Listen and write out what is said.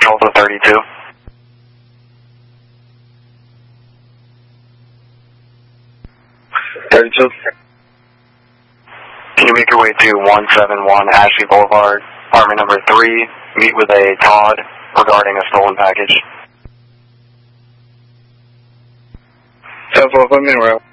control to 32. Can you make your way to 171 Ashley Boulevard, apartment number 3, meet with a Todd regarding a stolen package? 10-4, put me in route.